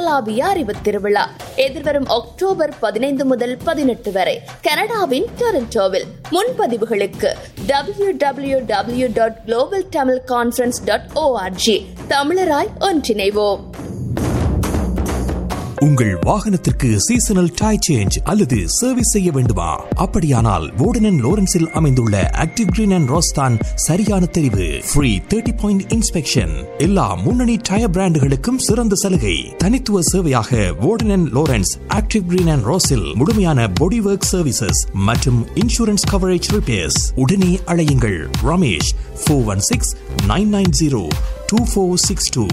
உலகளாவிய அறிவு திருவிழா எதிர்வரும் அக்டோபர் 15 முதல் 18 வரை கனடாவின் டொரண்டோவில். முன்பதிவுகளுக்கு www.globaltamilconference.org. தமிழராய் ஒன்றிணைவோம். உங்கள் வாகனத்திற்கு சீசனல் டயர் சேஞ்ச் அல்லது சர்வீஸ் செய்ய வேண்டுமா? அப்படியானால் வோர்டன் லோரன்ஸில் அமைந்துள்ள ஆக்டிவ் கிரீன் அண்ட் ரோஸ் தான் சரியான தெரிவு. Free 30-point inspection. எல்லா முன்னணி டயர் பிராண்டுகளுக்கும் சிறந்த சலுகை. தனித்துவ சேவையாக வோர்டன் லோரன்ஸ் ஆக்டிவ் கிரீன் அண்ட் ரோஸில் முழுமையான பாடி ஒர்க் சர்வீசஸ் மற்றும் இன்சூரன்ஸ் கவரேஜ் ரிப்பேர்ஸ். உடனே அழையுங்கள் ரமேஷ் 416-990-2462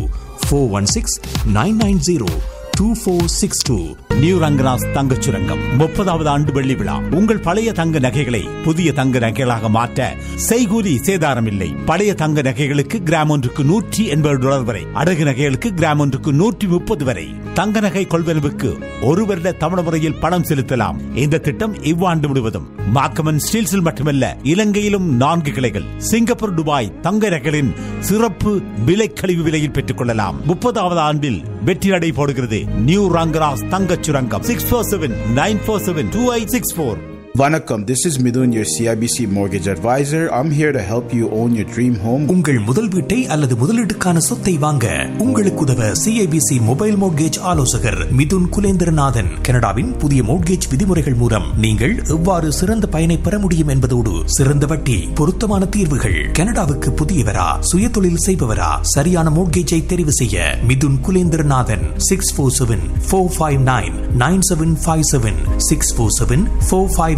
416-990-2462. நியூ ரங்கராஜ் தங்கச் சுரங்கம் 30வது ஆண்டு வெள்ளி விழா. உங்கள் பழைய தங்க நகைகளை புதிய தங்க நகைகளாக மாற்ற செய்கூலி சேதாரம் இல்லை. பழைய தங்க நகைகளுக்கு கிராம் ஒன்றுக்கு $180 வரை, அடகு நகைகளுக்கு கிராம் ஒன்றுக்கு $130 வரை. தங்க நகை கொள்வனவுக்கு 1 வருட தமிழ் முறையில் பணம் செலுத்தலாம். இந்த திட்டம் இவ்வாண்டு முழுவதும் மாக்கமன் ஸ்டீல்ஸில் மட்டுமல்ல, இலங்கையிலும் 4 கிளைகள். சிங்கப்பூர், துபாய் தங்க நகைகளின் சிறப்பு விலை கழிவு விலையில் பெற்றுக் கொள்ளலாம். 30வது ஆண்டில் வெற்றி நடை போடுகிறது நியூ ரங்கராஜ் தங்கச் சுரங்கம். 647-947-2864. Vanakkam, this is Midun, your CIBC mortgage advisor. I'm here to help you own your dream home. உங்கள் முதல் வீட்டை அல்லது முதலீட்டுக்கான சொத்தை வாங்க உங்களுக்கு உதவ CIBC மொபைல் மோட்கேஜ் ஆலோசகர் மிதுன் குலேந்திரநாதன். கனடாவின் புதிய மோட்கேஜ் விதிமுறைகள் மூலம் நீங்கள் எவ்வாறு சிறந்த பயனை பெற முடியும் என்பதோடு சிறந்த வட்டி, பொருத்தமான தீர்வுகள். கனடாவுக்கு புதியவரா, சுய தொழில் செய்பவரா, சரியான மோட்கேஜை தெரிவு செய்ய மிதுன் குலேந்திரநாதன். 647-459-9757 647-459-9757.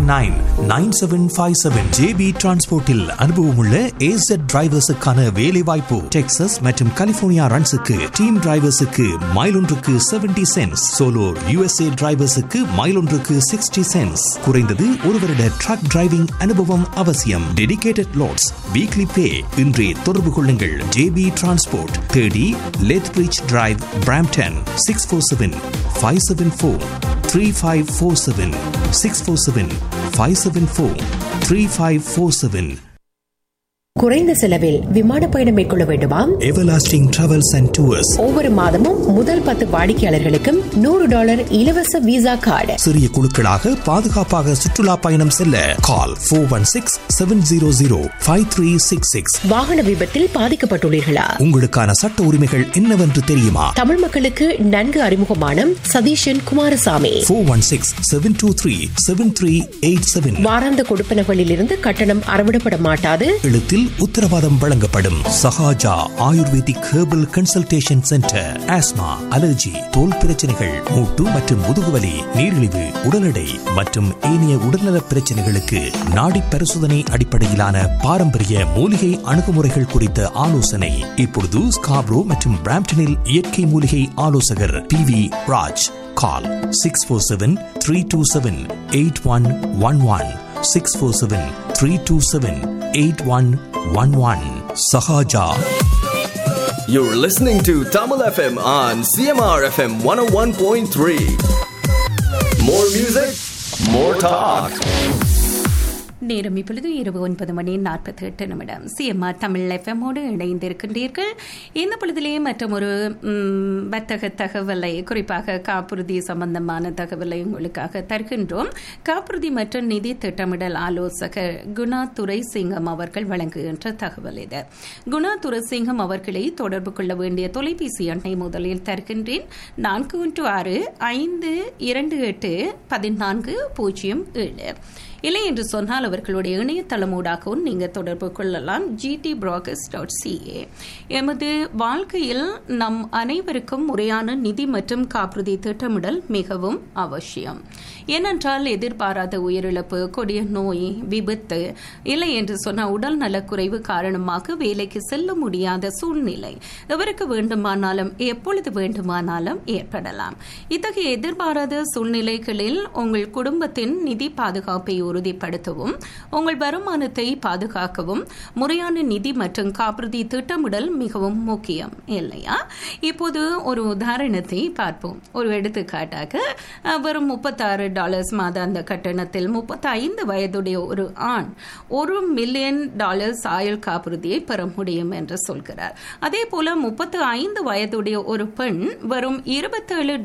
JB டிரான்ஸ்போர்ட்டில் அனுபவமுள்ள AZ டிரைவர்ஸுக்கான வேலை வாய்ப்பு. டெக்சாஸ் மற்றும் கலிபோர்னியா ரன்ஸுக்கு டீம் டிரைவர்ஸுக்கு மைல் ஒன்றுக்கு 70 சென்ட்ஸ், சோலோ USA டிரைவர்ஸுக்கு மைல் ஒன்றுக்கு 60 சென்ட்ஸ். குறைந்தது 1 வருட ட்ரக் டிரைவிங் அனுபவம் அவசியம். டெடிகேட்டட் லோட்ஸ், வீக்லி பே. இன்றே தொடர்பு கொள்ளுங்கள். JB transport, 30 லெத்பிரிட்ஜ் drive, Brampton. 647-574-3547 647-574-3547. குறைந்த செலவில் விமான பயணம் மேற்கொள்ள வேண்டுமா? எவர்லாஸ்டிங் டிராவல்ஸ் அண்ட் டூர்ஸ் ஒவ்வொரு மாதமும் முதல் 10 வாடிக்கையாளர்களுக்கும் $100 இலவச விசா கார்டு. சிறிய குழுக்களாக பாதுகாப்பாக சுற்றுலா பயணம் செல்ல கால் 416-700-5366. வாகன விபத்தில் பாதிக்கப்பட்டுள்ளீர்களா? உங்களுக்கான சட்ட உரிமைகள் என்னவென்று தெரியுமா? தமிழ் மக்களுக்கு நன்கு அறிமுகமான சதீஷன் குமாரசாமி. 416-723-7387. வாராந்த கொடுப்பனவுகளில் இருந்து கட்டணம் அறவிடப்பட மாட்டாது. எழுத்தில் உத்தரவாதம் வழங்கப்படும். Sahaja ayurvedic herbal consultation centre. Asthma, allergy, தோல் பிரச்சனைகள், மூட்டு மற்றும் முதுகுவலி, நீரிழிவு, உடல் எடை மற்றும் ஏனைய உடல்நல பிரச்சனைகளுக்கு நாடி பரிசோதனை அடிப்படையிலான பாரம்பரிய மூலிகை அணுகுமுறைகள் குறித்த ஆலோசனை. இப்பொழுது ஸ்காப்ரோ மற்றும் பிராம்ப்டனில் இயற்கை மூலிகை ஆலோசகர் PV Raj. Call 647-327-8111 647-327-8111. Sahaja. You're listening to Tamil FM on CMR FM 101.3. More music, more talk. நேரம் இப்பொழுது இரவு 9:48 சிஎம்ஆர் தமிழ் எஃப்எம்மோடு இணைந்திருக்கின்றீர்கள். இந்த பொழுதிலே மற்றும் ஒரு வர்த்தக தகவலை, குறிப்பாக காப்புறுதி சம்பந்தமான தகவலை உங்களுக்காக தருகின்றோம். காப்புறுதி மற்றும் நிதி திட்டமிடல் ஆலோசகர் குணா துரைசிங்கம் அவர்கள் வழங்குகின்ற தகவல் இது. குணா துரைசிங்கம் அவர்களை தொடர்பு கொள்ள வேண்டிய தொலைபேசி எண்ணை முதலில் தருகின்றேன். 416-528-1407. இல்லை என்று சொன்னால் அவர்களுடைய இணையதளமூடாகவும் நீங்கள் தொடர்பு கொள்ளலாம். gtbrokers.ca. எமது வாழ்க்கையில் நம் அனைவருக்கும் முறையான நிதி மற்றும் காப்புறுதி திட்டமிடல் மிகவும் அவசியம். ஏனென்றால் எதிர்பாராத உயிரிழப்பு, கொடிய நோய், விபத்து, இல்லை என்று சொன்னால் உடல் நலக்குறைவு காரணமாக வேலைக்கு செல்ல முடியாத சூழ்நிலை எவருக்கு வேண்டுமானாலும் எப்பொழுது வேண்டுமானாலும் ஏற்படலாம். இத்தகைய எதிர்பாராத சூழ்நிலைகளில் உங்கள் குடும்பத்தின் நிதி பாதுகாப்பை உறுதிப்படுத்தவும், உங்கள் வருமானத்தை பாதுகாக்கவும் முறையான நிதி மற்றும் காப்புறுதி திட்டமிடல் மிகவும் முக்கியம், இல்லையா? இப்போது ஒரு உதாரணத்தை பார்ப்போம். ஒரு எடுத்துக்காட்டாக வெறும் $36 மாதாந்த கட்டணத்தில் 35 வயதுடைய ஒரு ஆண் $1 மில்லியன் ஆயுள் காப்புறுதியை பெற முடியும் என்று சொல்கிறார். அதே போல 35 வயதுடைய ஒரு பெண் வெறும் $27